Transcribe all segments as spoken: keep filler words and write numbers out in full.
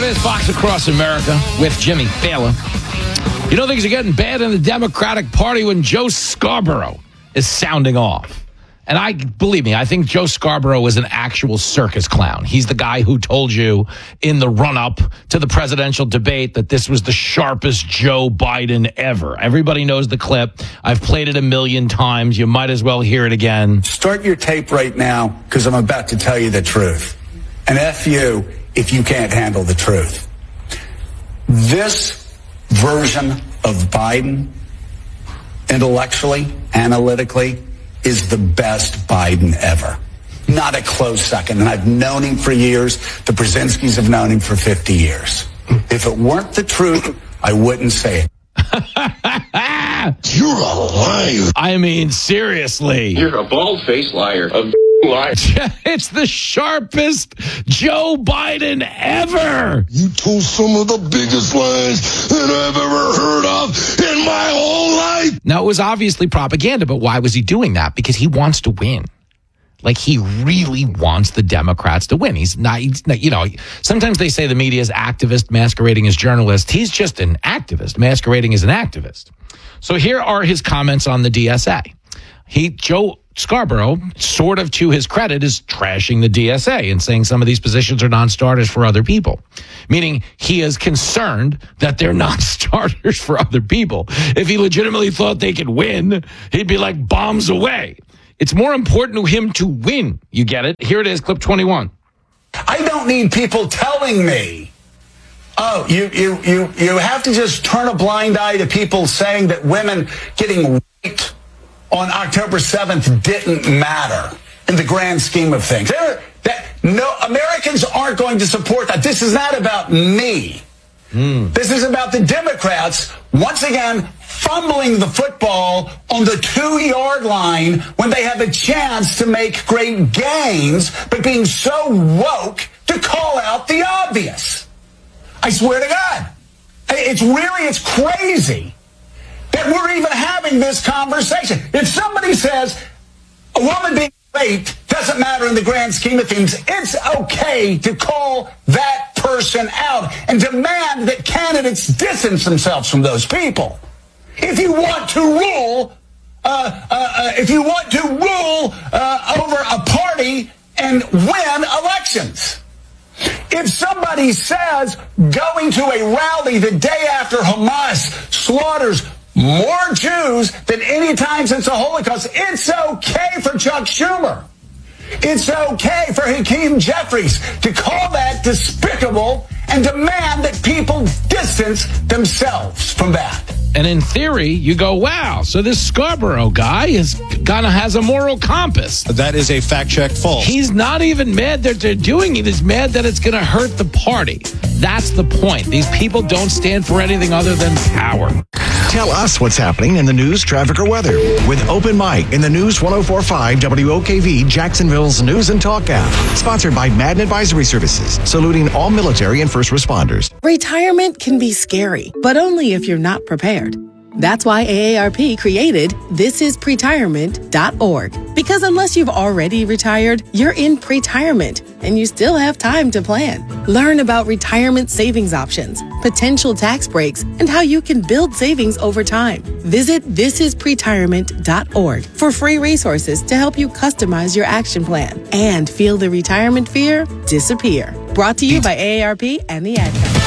is Fox Across America with Jimmy Fallon. You know things are getting bad in the Democratic Party when Joe Scarborough is sounding off. And I believe me, I think Joe Scarborough is an actual circus clown. He's the guy who told you in the run-up to the presidential debate that this was the sharpest Joe Biden ever. Everybody knows the clip. I've played it a million times. You might as well hear it again. Start your tape right now, because I'm about to tell you the truth. And F you if you can't handle the truth. This version of Biden, intellectually, analytically, is the best Biden ever. Not a close second. And I've known him for years. The Brzezinskis have known him for fifty years. If it weren't the truth, I wouldn't say it. You're a liar. I mean, seriously. You're a bald-faced liar. A liar. It's the sharpest Joe Biden ever. You told some of the biggest lies that I've ever heard of in my whole life. Now, it was obviously propaganda, but why was he doing that? Because he wants to win. Like, he really wants the Democrats to win. He's not, he's not, you know, sometimes they say the media is activist masquerading as journalist. He's just an activist masquerading as an activist. So here are his comments on the D S A. He, Joe Scarborough, sort of to his credit, is trashing the D S A and saying some of these positions are non-starters for other people. Meaning he is concerned that they're non-starters for other people. If he legitimately thought they could win, he'd be like bombs away. It's more important to him to win. You get it? Here it is, clip twenty-one. I don't need people telling me, oh, you, you, you, you have to just turn a blind eye to people saying that women getting raped on October seventh didn't matter in the grand scheme of things. They're, that, no, Americans aren't going to support that. This is not about me. Mm. This is about the Democrats, once again, fumbling the football on the two-yard line when they have a chance to make great gains, but being so woke to call out the obvious. I swear to God. It's really, it's crazy that we're even having this conversation. If somebody says a woman being raped doesn't matter in the grand scheme of things, it's okay to call that person out and demand that candidates distance themselves from those people. If you want to rule, uh, uh, uh, if you want to rule uh, over a party and win elections. If somebody says going to a rally the day after Hamas slaughters more Jews than any time since the Holocaust, it's okay for Chuck Schumer. It's okay for Hakeem Jeffries to call that despicable and demand that people distance themselves from that. And in theory, you go, wow, so this Scarborough guy is gonna has a moral compass. That is a fact check false. He's not even mad that they're doing it. He's mad that it's gonna hurt the party. That's the point. These people don't stand for anything other than power. Tell us what's happening in the news, traffic, or weather with Open Mic in the News one oh four point five W O K V, Jacksonville's News and Talk app. Sponsored by Madden Advisory Services, saluting all military and first responders. Retirement can be scary, but only if you're not prepared. That's why A A R P created this is pretirement dot org. Because unless you've already retired, you're in pretirement and you still have time to plan. Learn about retirement savings options, potential tax breaks, and how you can build savings over time. Visit this is pretirement dot org for free resources to help you customize your action plan and feel the retirement fear disappear. Brought to you by A A R P and the Ad Council.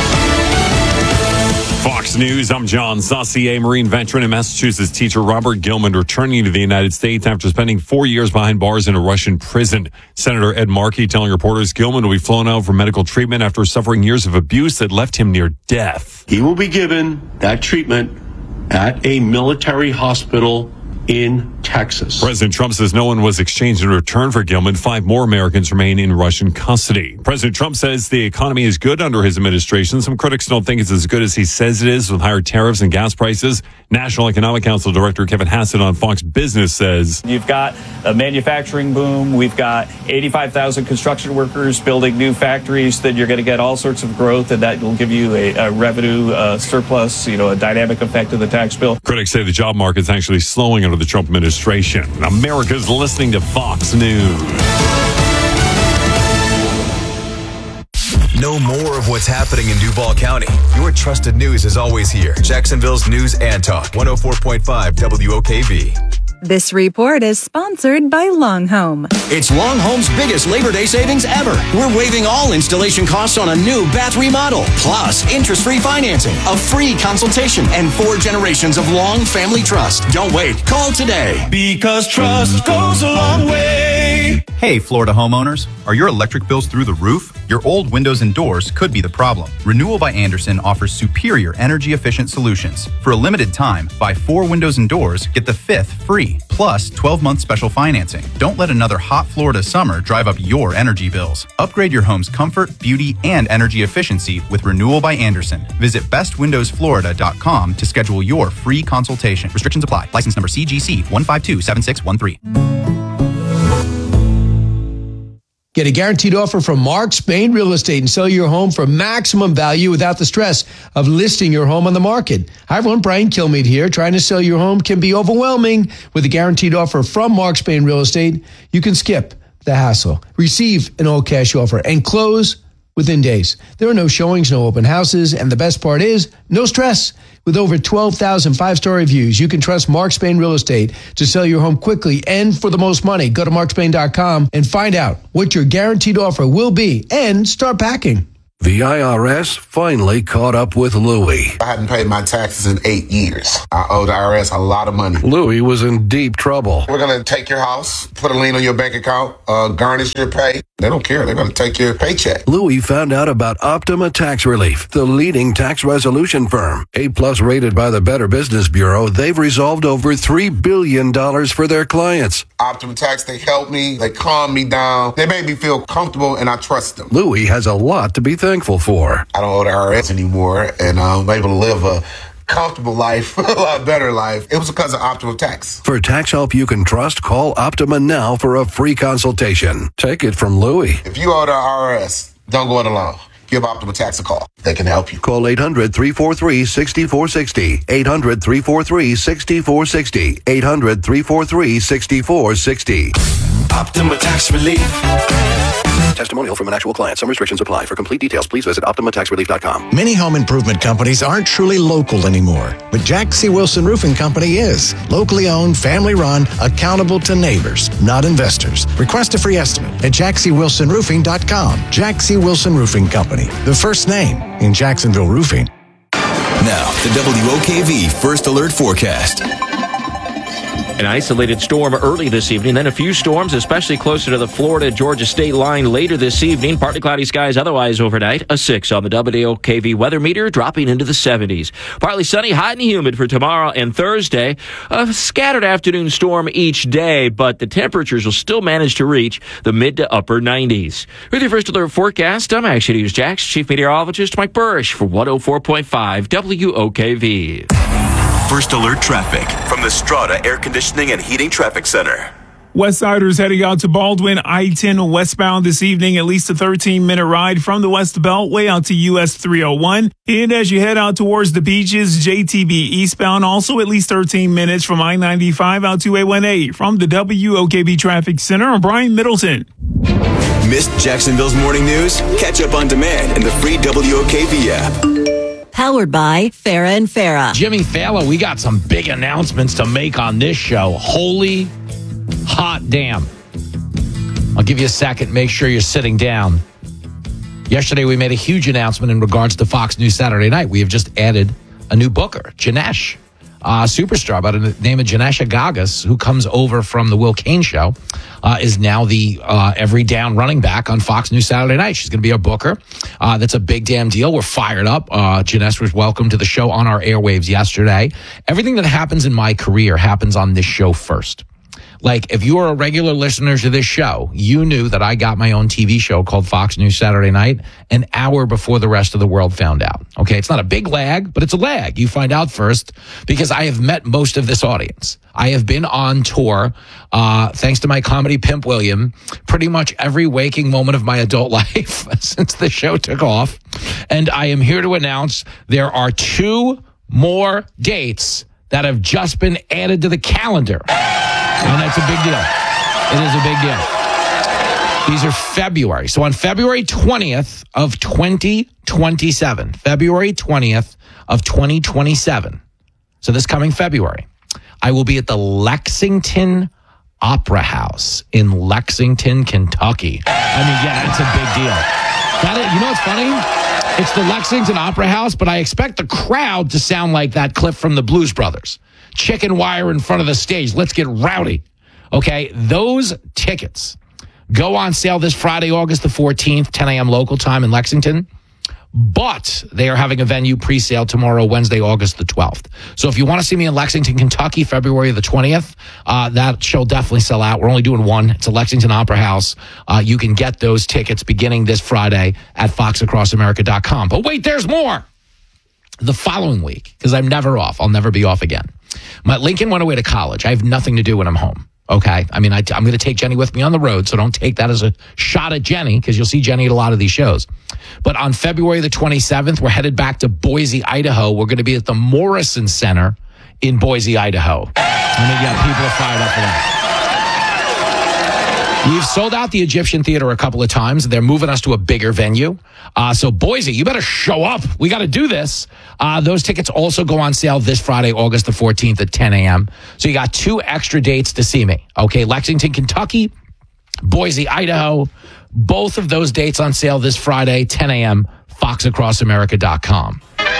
Fox News, I'm John Saucier. Marine veteran and Massachusetts teacher Robert Gilman returning to the United States after spending four years behind bars in a Russian prison. Senator Ed Markey telling reporters Gilman will be flown out for medical treatment after suffering years of abuse that left him near death. He will be given that treatment at a military hospital in Texas. President Trump says no one was exchanged in return for Gilman. Five more Americans remain in Russian custody. President Trump says the economy is good under his administration. Some critics don't think it's as good as he says it is with higher tariffs and gas prices. National Economic Council Director Kevin Hassett on Fox Business says, you've got a manufacturing boom. We've got eighty-five thousand construction workers building new factories. That you're going to get all sorts of growth, and that will give you a, a revenue uh, surplus, you know, a dynamic effect of the tax bill. Critics say the job market's actually slowing under the Trump administration. America's listening to Fox News. Know more of what's happening in Duval County. Your trusted news is always here. Jacksonville's News and Talk. one oh four point five W O K V. This report is sponsored by Long Home. It's Long Home's biggest Labor Day savings ever. We're waiving all installation costs on a new bath remodel, plus interest-free financing, a free consultation, and four generations of Long Family Trust. Don't wait. Call today. Because trust goes a long way. Hey, Florida homeowners. Are your electric bills through the roof? Your old windows and doors could be the problem. Renewal by Andersen offers superior energy-efficient solutions. For a limited time, buy four windows and doors, get the fifth free, plus twelve-month special financing. Don't let another hot Florida summer drive up your energy bills. Upgrade your home's comfort, beauty, and energy efficiency with Renewal by Andersen. Visit best windows florida dot com to schedule your free consultation. Restrictions apply. License number C G C one five two seven six one three. Get a guaranteed offer from Mark Spain Real Estate and sell your home for maximum value without the stress of listing your home on the market. Hi, everyone. Brian Kilmeade here. Trying to sell your home can be overwhelming. With a guaranteed offer from Mark Spain Real Estate, you can skip the hassle, receive an all-cash offer, and close within days. There are no showings, no open houses, and the best part is no stress. With over twelve thousand five-star reviews, you can trust Mark Spain Real Estate to sell your home quickly and for the most money. Go to mark spain dot com and find out what your guaranteed offer will be and start packing. The I R S finally caught up with Louie. I hadn't paid my taxes in eight years. I owe the I R S a lot of money. Louie was in deep trouble. We're going to take your house, put a lien on your bank account, uh, garnish your pay. They don't care. They're going to take your paycheck. Louie found out about Optima Tax Relief, the leading tax resolution firm. A-plus rated by the Better Business Bureau, they've resolved over three billion dollars for their clients. Optima Tax, they helped me. They calmed me down. They made me feel comfortable, and I trust them. Louie has a lot to be thankful for. I don't owe the I R S anymore, and I'm able to live a comfortable life, a lot better life. It was because of Optima Tax. For tax help you can trust, call Optima now for a free consultation. Take it from Louie. If you owe the I R S, don't go it alone. Give Optima Tax a call. They can help you. Call eight hundred, three four three, six four six zero. eight hundred, three four three, six four six zero. eight hundred, three four three, six four six zero. Optima Tax Relief. Testimonial from an actual client. Some restrictions apply. For complete details, please visit optima tax relief dot com. Many home improvement companies aren't truly local anymore, but Jack C. Wilson Roofing Company is. Locally owned, family run, accountable to neighbors, not investors. Request a free estimate at jack c wilson roofing dot com. Jack C. Wilson Roofing Company, the first name in Jacksonville roofing. Now, the W O K V First Alert Forecast. An isolated storm early this evening, then a few storms, especially closer to the Florida-Georgia state line later this evening. Partly cloudy skies otherwise overnight. A six on the W O K V weather meter, dropping into the seventies. Partly sunny, hot and humid for tomorrow and Thursday. A scattered afternoon storm each day, but the temperatures will still manage to reach the mid to upper nineties. With your First Alert forecast, I'm Action News Jax Chief Meteorologist Mike Burrish for one oh four point five W O K V. First Alert Traffic from the Strata Air Conditioning and Heating Traffic Center. Westsiders heading out to Baldwin, I ten westbound this evening, at least a thirteen-minute ride from the West Beltway out to U S three oh one. And as you head out towards the beaches, J T B eastbound, also at least thirteen minutes from I ninety-five out to A eighteen. From the W O K V Traffic Center, I'm Brian Middleton. Missed Jacksonville's morning news? Catch up on demand in the free W O K V app. Powered by Farah and Farah. Jimmy Fallon, we got some big announcements to make on this show. Holy hot damn. I'll give you a second. Make sure you're sitting down. Yesterday, we made a huge announcement in regards to Fox News Saturday Night. We have just added a new booker, Janesh, a superstar by the name of Janesh Agagas, who comes over from the Will Cain Show, uh, is now the uh, every down running back on Fox News Saturday Night. She's going to be a booker. Uh, that's a big damn deal. We're fired up. Uh, Janesh was welcomed to the show on our airwaves yesterday. Everything that happens in my career happens on this show first. Like, if you are a regular listener to this show, you knew that I got my own T V show called Fox News Saturday Night an hour before the rest of the world found out. Okay, it's not a big lag, but it's a lag. You find out first because I have met most of this audience. I have been on tour, uh, thanks to my comedy pimp, William, pretty much every waking moment of my adult life since the show took off. And I am here to announce there are two more dates that have just been added to the calendar. And that's a big deal. It is a big deal. These are February. So on February twentieth of twenty twenty-seven, February twentieth of twenty twenty-seven, so this coming February, I will be at the Lexington Opera House in Lexington, Kentucky. I mean, yeah, it's a big deal. That is, you know what's funny? It's the Lexington Opera House, but I expect the crowd to sound like that clip from the Blues Brothers. Chicken wire in front of the stage. Let's get rowdy. Okay, those tickets go on sale this Friday, August the fourteenth, ten a.m. local time in Lexington. But they are having a venue pre-sale tomorrow, Wednesday, August the twelfth. So if you want to see me in Lexington, Kentucky, February the twentieth, uh, that show definitely sell out. We're only doing one. It's a Lexington Opera House. Uh, you can get those tickets beginning this Friday at fox across america dot com. But wait, there's more. The following week, because I'm never off. I'll never be off again. My Lincoln went away to college. I have nothing to do when I'm home. Okay. I mean, I, I'm going to take Jenny with me on the road, so don't take that as a shot at Jenny, because you'll see Jenny at a lot of these shows. But on February the twenty-seventh, we're headed back to Boise, Idaho. We're going to be at the Morrison Center in Boise, Idaho. I mean, yeah, people are fired up for that. We've sold out the Egyptian Theater a couple of times. They're moving us to a bigger venue. Uh, so, Boise, you better show up. We got to do this. Uh, those tickets also go on sale this Friday, August the fourteenth at ten a.m. So you got two extra dates to see me. Okay, Lexington, Kentucky, Boise, Idaho. Both of those dates on sale this Friday, ten a.m., fox across america dot com.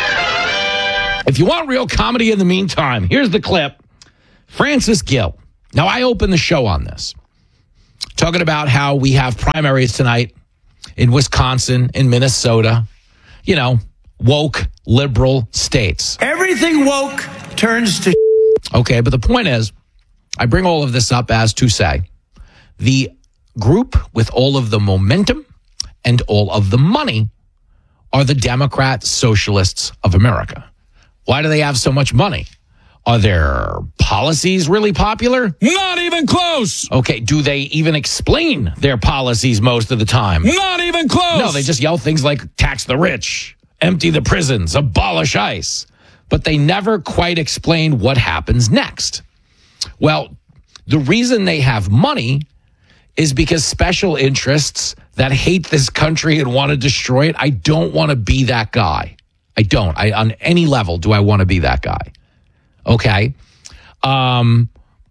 If you want real comedy in the meantime, here's the clip. Francis Gill. Now, I opened the show on this, talking about how we have primaries tonight in Wisconsin, in Minnesota, you know, woke, liberal states. Everything woke turns to Okay, but the point is, I bring all of this up as to say, the group with all of the momentum and all of the money are the Democrat Socialists of America. Why do they have so much money? Are their policies really popular? Not even close. Okay, do they even explain their policies most of the time? Not even close. No, they just yell things like tax the rich, empty the prisons, abolish ICE. But they never quite explain what happens next. Well, the reason they have money is because special interests that hate this country and want to destroy it, I don't want to be that guy. I don't. I, on any level do I want to be that guy. Okay. Um,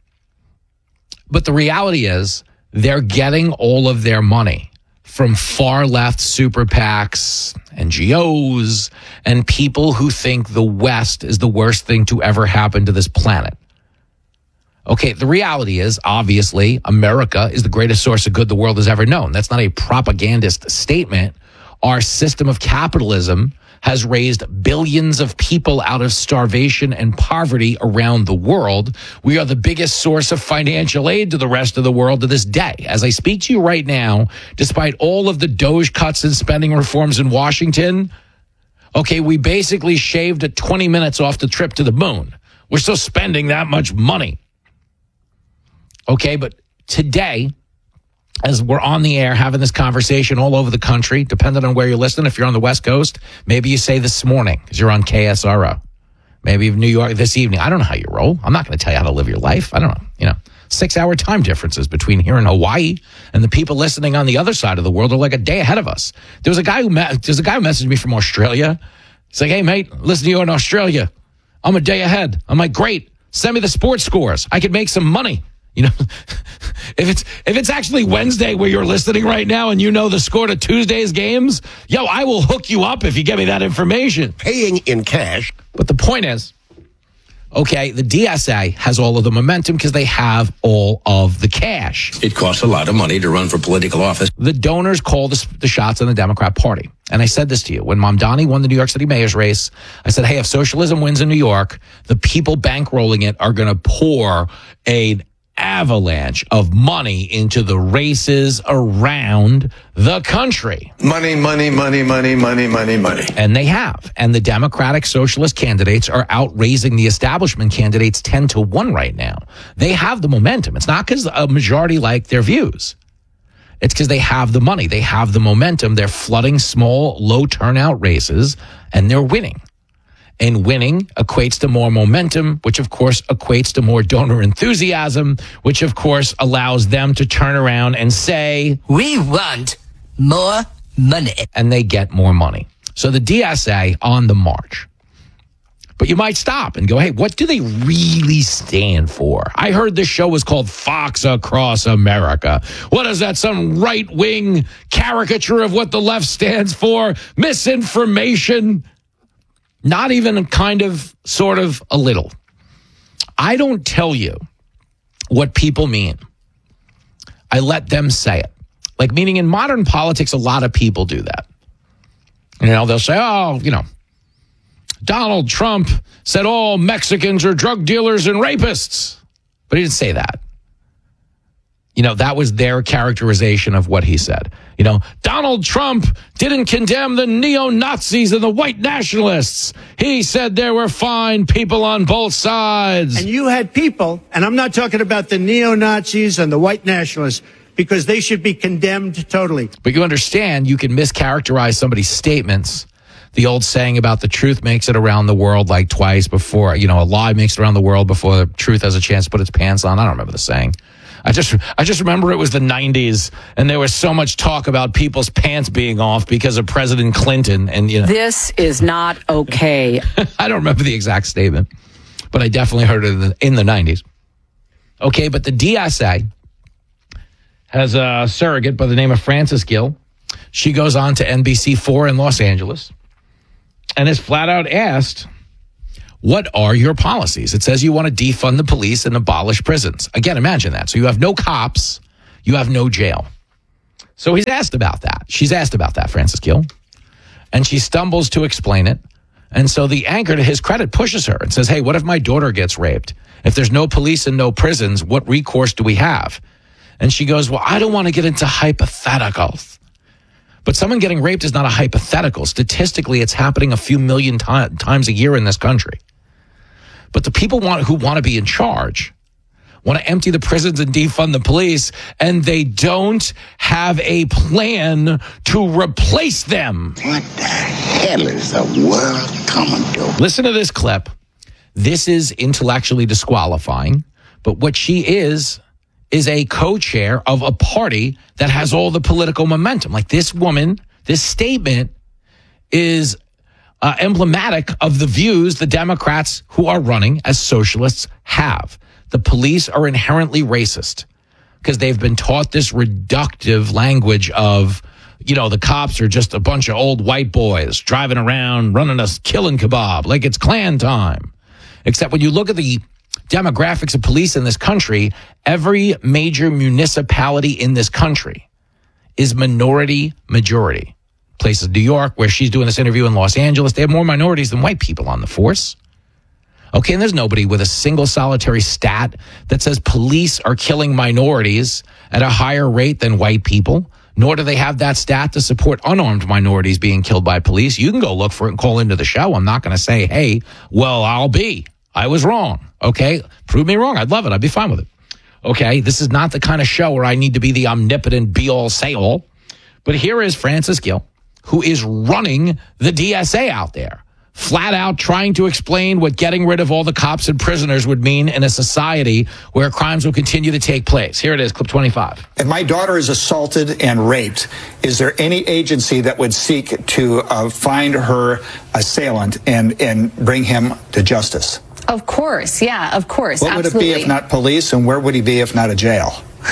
but the reality is they're getting all of their money from far left super PACs, N G Os, and people who think the West is the worst thing to ever happen to this planet. Okay, the reality is, obviously, America is the greatest source of good the world has ever known. That's not a propagandist statement. Our system of capitalism has raised billions of people out of starvation and poverty around the world. We are the biggest source of financial aid to the rest of the world to this day. As I speak to you right now, despite all of the DOGE cuts and spending reforms in Washington, okay, we basically shaved at twenty minutes off the trip to the moon. We're still spending that much money. Okay, but today, as we're on the air having this conversation all over the country, depending on where you're listening, if you're on the West Coast, maybe you say this morning because you're on K S R O. Maybe New York this evening. I don't know how you roll. I'm not going to tell you how to live your life. I don't know. You know, six-hour time differences between here and Hawaii, and the people listening on the other side of the world are like a day ahead of us. There was a guy who met, there's a guy who messaged me from Australia. He's like, "Hey, mate, listen to you in Australia. I'm a day ahead." I'm like, "Great. Send me the sports scores. I could make some money." You know, if it's if it's actually Wednesday where you're listening right now and you know the score to Tuesday's games, yo, I will hook you up if you give me that information. Paying in cash. But the point is, okay, the D S A has all of the momentum because they have all of the cash. It costs a lot of money to run for political office. The donors call the, the shots on the Democrat Party. And I said this to you. When Mamdani won the New York City mayor's race, I said, hey, if socialism wins in New York, the people bankrolling it are going to pour a avalanche of money into the races around the country. Money, money, money, money, money, money, money. And they have. And the Democratic Socialist candidates are outraising the establishment candidates ten to one right now. They have the momentum. It's not because a majority like their views. It's because they have the money. They have the momentum. They're flooding small, low turnout races, and they're winning. And winning equates to more momentum, which of course equates to more donor enthusiasm, which of course allows them to turn around and say, we want more money. And they get more money. So the D S A on the march. But you might stop and go, hey, what do they really stand for? I heard this show was called Fox Across America. What is that, some right-wing caricature of what the left stands for? Misinformation? Not even kind of, sort of, a little. I don't tell you what people mean. I let them say it. Like, meaning in modern politics, a lot of people do that. You know, they'll say, oh, you know, Donald Trump said all Mexicans are drug dealers and rapists. But he didn't say that. You know, that was their characterization of what he said. You know, Donald Trump didn't condemn the neo-Nazis and the white nationalists. He said there were fine people on both sides. And you had people, and I'm not talking about the neo-Nazis and the white nationalists, because they should be condemned totally. But you understand, you can mischaracterize somebody's statements. The old saying about the truth makes it around the world like twice before, you know, a lie makes it around the world before the truth has a chance to put its pants on. I don't remember the saying. I just I just remember it was the nineties, and there was so much talk about people's pants being off because of President Clinton. And, you know, this is not okay. I don't remember the exact statement, but I definitely heard it in the, in the nineties. Okay, but the D S A has a surrogate by the name of Frances Gill. She goes on to N B C four in Los Angeles and is flat out asked, what are your policies? It says you want to defund the police and abolish prisons. Again, imagine that. So you have no cops, you have no jail. So he's asked about that. She's asked about that, Frances Gill. And she stumbles to explain it. And so the anchor, to his credit, pushes her and says, hey, what if my daughter gets raped? If there's no police and no prisons, what recourse do we have? And she goes, well, I don't want to get into hypotheticals. But someone getting raped is not a hypothetical. Statistically, it's happening a few million t- times a year in this country. But the people want, who want to be in charge want to empty the prisons and defund the police, and they don't have a plan to replace them. What the hell is the world coming to? Listen to this clip. This is intellectually disqualifying, but what she is is a co-chair of a party that has all the political momentum. Like, this woman, this statement is uh, emblematic of the views the Democrats who are running as socialists have. The police are inherently racist because they've been taught this reductive language of, you know, the cops are just a bunch of old white boys driving around, running a killing kebab like it's Klan time. Except when you look at the demographics of police in this country, every major municipality in this country is minority majority. Places, New York, where she's doing this interview, in Los Angeles, they have more minorities than white people on the force. Okay, and there's nobody with a single solitary stat that says police are killing minorities at a higher rate than white people, nor do they have that stat to support unarmed minorities being killed by police. You can go look for it and call into the show. I'm not going to say, hey, well, I'll be. I was wrong. Okay, prove me wrong. I'd love it. I'd be fine with it. Okay, this is not the kind of show where I need to be the omnipotent be-all, say-all. But here is Frances Gill, who is running the D S A out there, flat out trying to explain what getting rid of all the cops and prisoners would mean in a society where crimes will continue to take place. Here it is, clip twenty-five. If my daughter is assaulted and raped, is there any agency that would seek to uh, find her assailant and, and bring him to justice? Of course, yeah, of course. What would absolutely. it be if not police, and where would he be if not a jail?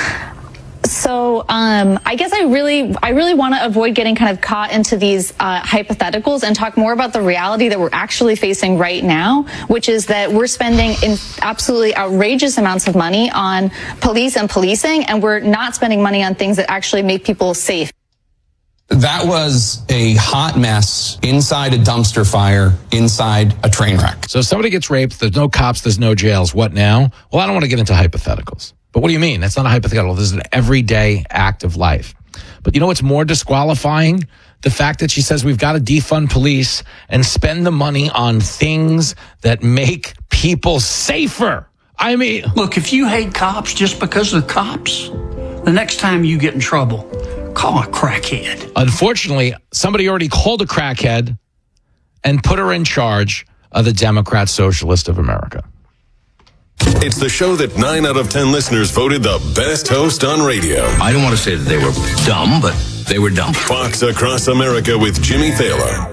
So um, I guess I really, I really want to avoid getting kind of caught into these uh, hypotheticals and talk more about the reality that we're actually facing right now, which is that we're spending in absolutely outrageous amounts of money on police and policing, and we're not spending money on things that actually make people safe. That was a hot mess inside a dumpster fire, inside a train wreck. So if somebody gets raped, there's no cops, there's no jails. What now? Well, I don't want to get into hypotheticals. But what do you mean? That's not a hypothetical. This is an everyday act of life. But you know what's more disqualifying? The fact that she says we've got to defund police and spend the money on things that make people safer. I mean, look, if you hate cops just because they're cops, the next time you get in trouble, call a crackhead. Unfortunately, somebody already called a crackhead and put her in charge of the Democrat Socialist of America. It's the show that nine out of ten listeners voted the best host on radio. I don't want to say that they were dumb, but they were dumb. Fox Across America with Jimmy Thaler.